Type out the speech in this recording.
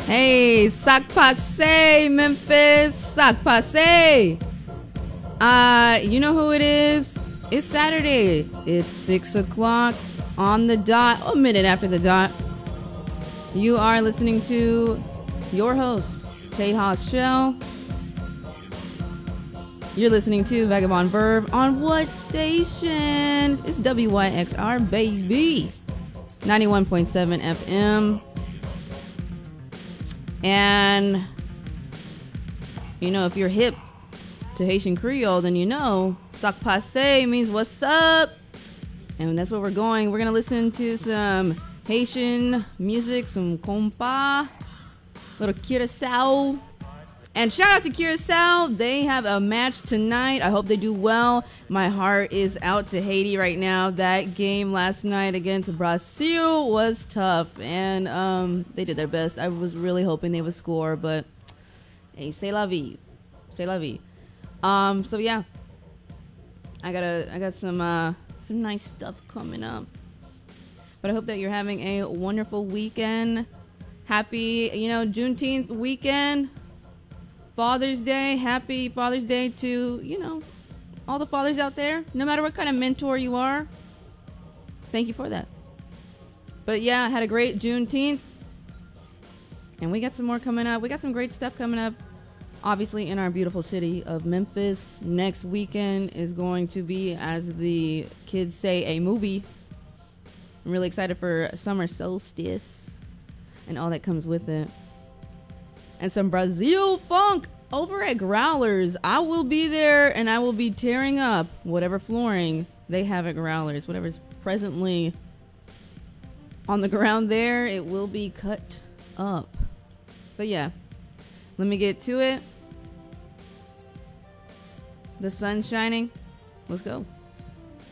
Hey, Sac Passe, Memphis. Sac Passe. You know who it is? It's Saturday. It's 6 o'clock on the dot. A minute after the dot. You are listening to your host, Tejas Shell. You're listening to Vagabond Verb on what station? It's WYXR, baby. 91.7 FM. And, you know, if you're hip to Haitian Creole, then you know Sac Passe means what's up. And that's where we're going. We're going to listen to some Haitian music, some compa, little Curacao. And shout out to Curacao. They have a match tonight. I hope they do well. My heart is out to Haiti right now. That game last night against Brazil was tough. And they did their best. I was really hoping they would score. But, hey, c'est la vie. C'est la vie. So, yeah. I got some nice stuff coming up. But I hope that you're having a wonderful weekend. Happy, Juneteenth weekend. Father's Day. Happy Father's Day to, all the fathers out there. No matter what kind of mentor you are. Thank you for that. But yeah, I had a great Juneteenth. And we got some more coming up. We got some great stuff coming up. Obviously in our beautiful city of Memphis. Next weekend is going to be, as the kids say, a movie. I'm really excited for summer solstice and all that comes with it. And some Brazil funk over at Growlers. I will be there and I will be tearing up whatever flooring they have at Growlers. Whatever's presently on the ground there, it will be cut up. But yeah, let me get to it. The sun's shining. Let's go.